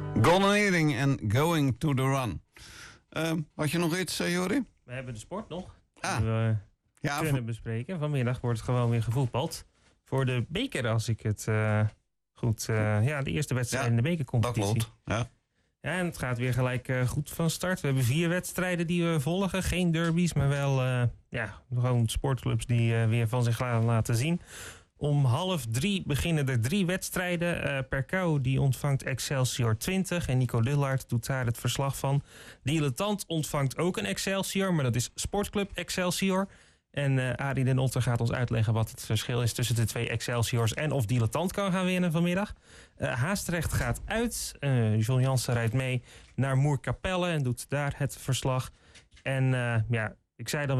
Golden Earring en Going to the Run. Had je nog iets, Jori? We hebben de sport nog. Ah. Die we kunnen bespreken. Vanmiddag wordt gewoon weer gevoetbald. Voor de beker, als ik het goed... de eerste wedstrijd in de bekercompetitie. Dat klopt, ja. Ja, en het gaat weer gelijk goed van start. We hebben 4 wedstrijden die we volgen. Geen derbies, maar wel gewoon sportclubs die weer van zich laten zien. Om 2:30 beginnen er 3 wedstrijden. Percau die ontvangt Excelsior 20 en Nico Dillard doet daar het verslag van. Dilettant ontvangt ook een Excelsior, maar dat is Sportclub Excelsior. En Arie den Otter gaat ons uitleggen wat het verschil is tussen de 2 Excelsiors en of Dilettant kan gaan winnen vanmiddag. Haastrecht gaat uit. John Jansen rijdt mee naar Moerkapelle en doet daar het verslag. En ik zei dan wel